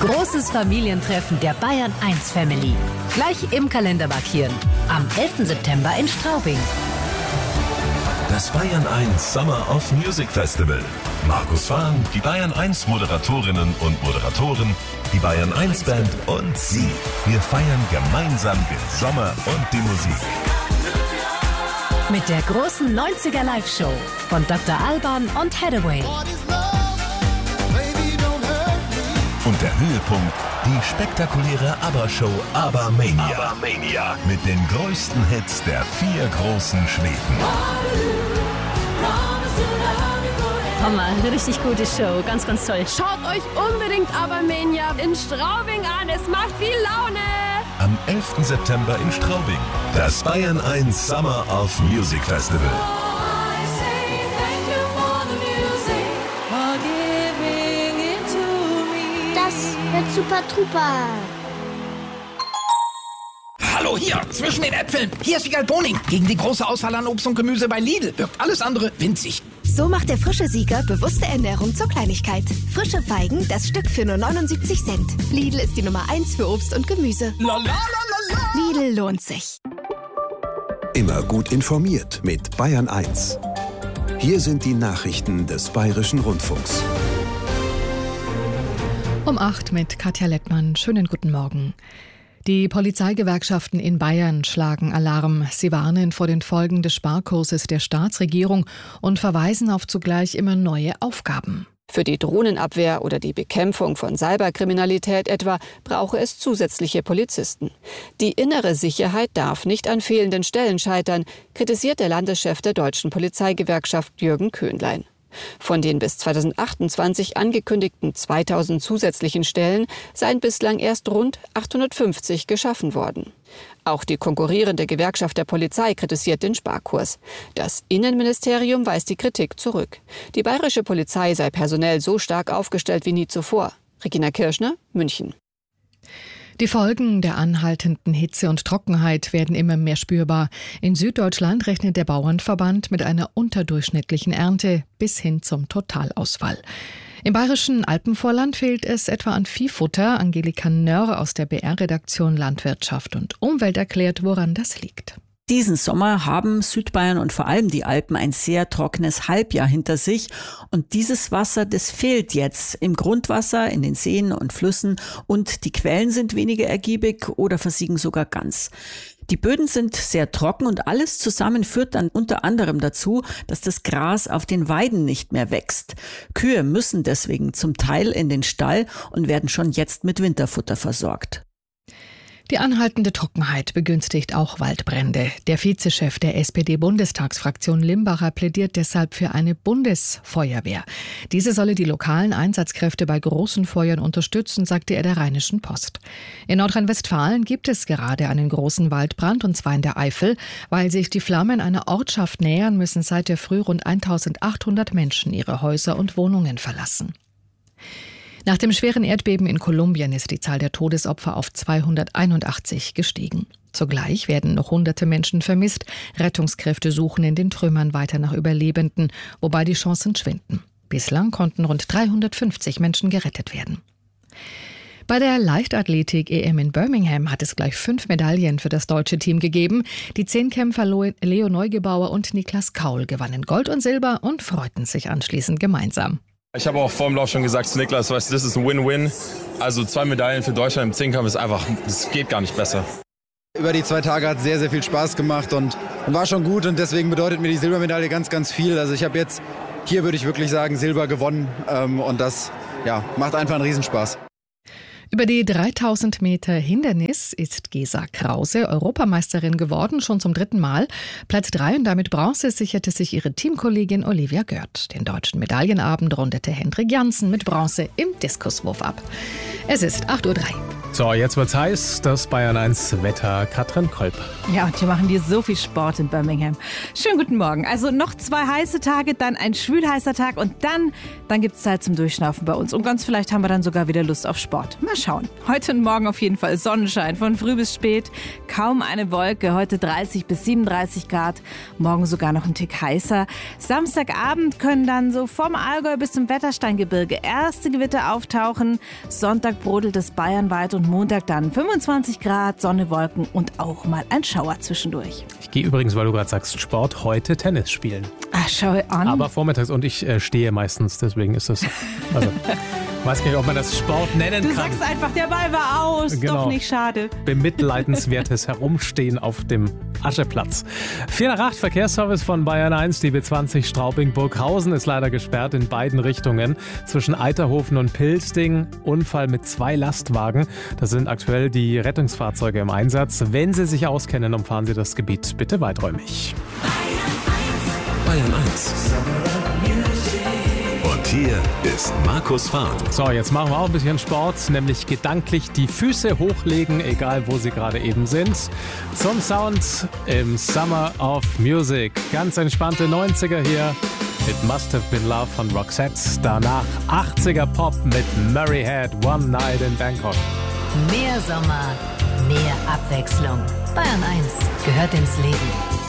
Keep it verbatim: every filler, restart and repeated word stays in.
Großes Familientreffen der Bayern eins Family. Gleich im Kalender markieren. Am elften September in Straubing. Das Bayern eins Summer of Music Festival. Markus Fahn, die Bayern eins Moderatorinnen und Moderatoren, die Bayern eins Band und Sie. Wir feiern gemeinsam den Sommer und die Musik. Mit der großen neunziger Live-Show von Doktor Alban und Hathaway. Und der Höhepunkt, die spektakuläre ABBA-Show ABBA Mania. ABBA Mania. Mit den größten Hits der vier großen Schweden. Hammer, eine richtig gute Show, ganz, ganz toll. Schaut euch unbedingt ABBA Mania in Straubing an, es macht viel Laune. Am elften September in Straubing. Das Bayern eins Summer of Music Festival. Super Trooper. Hallo, hier, zwischen den Äpfeln. Hier ist Wiegald Boning. Gegen die große Auswahl an Obst und Gemüse bei Lidl wirkt alles andere winzig. So macht der frische Sieger bewusste Ernährung zur Kleinigkeit. Frische Feigen, das Stück für nur neunundsiebzig Cent. Lidl ist die Nummer eins für Obst und Gemüse. La, la, la, la, la. Lidl lohnt sich. Immer gut informiert mit Bayern eins. Hier sind die Nachrichten des Bayerischen Rundfunks. Um acht mit Katja Lettmann. Schönen guten Morgen. Die Polizeigewerkschaften in Bayern schlagen Alarm. Sie warnen vor den Folgen des Sparkurses der Staatsregierung und verweisen auf zugleich immer neue Aufgaben. Für die Drohnenabwehr oder die Bekämpfung von Cyberkriminalität etwa brauche es zusätzliche Polizisten. Die innere Sicherheit darf nicht an fehlenden Stellen scheitern, kritisiert der Landeschef der Deutschen Polizeigewerkschaft Jürgen Köhnlein. Von den bis zweitausendachtundzwanzig angekündigten zweitausend zusätzlichen Stellen seien bislang erst rund achthundertfünfzig geschaffen worden. Auch die konkurrierende Gewerkschaft der Polizei kritisiert den Sparkurs. Das Innenministerium weist die Kritik zurück. Die bayerische Polizei sei personell so stark aufgestellt wie nie zuvor. Regina Kirschner, München. Die Folgen der anhaltenden Hitze und Trockenheit werden immer mehr spürbar. In Süddeutschland rechnet der Bauernverband mit einer unterdurchschnittlichen Ernte bis hin zum Totalausfall. Im bayerischen Alpenvorland fehlt es etwa an Viehfutter. Angelika Nörr aus der B R-Redaktion Landwirtschaft und Umwelt erklärt, woran das liegt. Diesen Sommer haben Südbayern und vor allem die Alpen ein sehr trockenes Halbjahr hinter sich. Und dieses Wasser, das fehlt jetzt im Grundwasser, in den Seen und Flüssen. Und die Quellen sind weniger ergiebig oder versiegen sogar ganz. Die Böden sind sehr trocken und alles zusammen führt dann unter anderem dazu, dass das Gras auf den Weiden nicht mehr wächst. Kühe müssen deswegen zum Teil in den Stall und werden schon jetzt mit Winterfutter versorgt. Die anhaltende Trockenheit begünstigt auch Waldbrände. Der Vizechef der S P D-Bundestagsfraktion Limbacher plädiert deshalb für eine Bundesfeuerwehr. Diese solle die lokalen Einsatzkräfte bei großen Feuern unterstützen, sagte er der Rheinischen Post. In Nordrhein-Westfalen gibt es gerade einen großen Waldbrand, und zwar in der Eifel. Weil sich die Flammen einer Ortschaft nähern, müssen seit der Früh rund eintausendachthundert Menschen ihre Häuser und Wohnungen verlassen. Nach dem schweren Erdbeben in Kolumbien ist die Zahl der Todesopfer auf zweihunderteinundachtzig gestiegen. Zugleich werden noch hunderte Menschen vermisst. Rettungskräfte suchen in den Trümmern weiter nach Überlebenden, wobei die Chancen schwinden. Bislang konnten rund dreihundertfünfzig Menschen gerettet werden. Bei der Leichtathletik-E M in Birmingham hat es gleich fünf Medaillen für das deutsche Team gegeben. Die Zehnkämpfer Leo Neugebauer und Niklas Kaul gewannen Gold und Silber und freuten sich anschließend gemeinsam. Ich habe auch vor dem Lauf schon gesagt zu Niklas, weißt du, das ist ein Win-Win. Also zwei Medaillen für Deutschland im Zehnkampf ist einfach, es geht gar nicht besser. Über die zwei Tage hat es sehr, sehr viel Spaß gemacht und, und war schon gut, und deswegen bedeutet mir die Silbermedaille ganz, ganz viel. Also ich habe jetzt, hier würde ich wirklich sagen, Silber gewonnen, ähm, und das ja, macht einfach einen Riesenspaß. Über die dreitausend Meter Hindernis ist Gesa Krause Europameisterin geworden, schon zum dritten Mal. Platz drei und damit Bronze sicherte sich ihre Teamkollegin Olivia Görth. Den deutschen Medaillenabend rundete Hendrik Janssen mit Bronze im Diskuswurf ab. Es ist acht Uhr drei. So, jetzt wird's heiß. Das Bayern eins Wetter, Katrin Kolb. Ja, und hier machen die so viel Sport in Birmingham. Schönen guten Morgen. Also noch zwei heiße Tage, dann ein schwülheißer Tag und dann, dann gibt's Zeit zum Durchschnaufen bei uns. Und ganz vielleicht haben wir dann sogar wieder Lust auf Sport. Mal schauen. Heute und morgen auf jeden Fall Sonnenschein von früh bis spät. Kaum eine Wolke. Heute dreißig bis siebenunddreißig Grad. Morgen sogar noch ein Tick heißer. Samstagabend können dann so vom Allgäu bis zum Wettersteingebirge erste Gewitter auftauchen. Sonntag brodelt es bayernweit und Montag dann fünfundzwanzig Grad, Sonne, Wolken und auch mal ein Schauer zwischendurch. Ich gehe übrigens, weil du gerade sagst Sport, heute Tennis spielen. Ach, schau an. Aber vormittags und ich äh, stehe meistens, deswegen ist das, also, weiß gar nicht, ob man das Sport nennen du kann. Du sagst einfach, der Ball war aus, genau. Doch nicht, schade. Bemitleidenswertes Herumstehen auf dem Ascheplatz. vier nach acht Verkehrsservice von Bayern eins, die B zwanzig Straubing-Burghausen ist leider gesperrt in beiden Richtungen. Zwischen Eiterhofen und Pilsting, Unfall mit zwei Lastwagen. Da sind aktuell die Rettungsfahrzeuge im Einsatz. Wenn Sie sich auskennen, umfahren Sie das Gebiet bitte weiträumig. Bayern eins. Und hier ist Markus Fahn. So, jetzt machen wir auch ein bisschen Sport, nämlich gedanklich die Füße hochlegen, egal wo sie gerade eben sind. Zum Sound im Summer of Music. Ganz entspannte neunziger hier. It Must Have Been Love von Roxette. Danach achtziger Pop mit Murray Head, One Night in Bangkok. Mehr Sommer, mehr Abwechslung. Bayern eins gehört ins Leben.